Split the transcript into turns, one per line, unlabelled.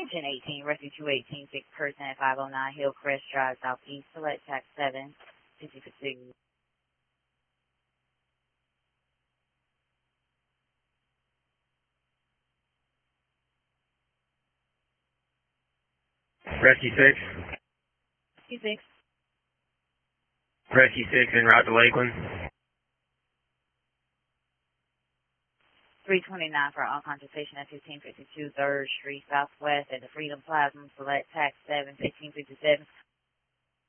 Engine 18, Rescue 218, 6 person at 509 Hillcrest Drive, Southeast. Select tax 7, 50
Rescue 6.
Rescue 6.
Rescue 6 en route to Lakeland.
329 for unconscious patient at 1552 3rd Street Southwest at the Freedom Plaza. Select tax 7, 1557.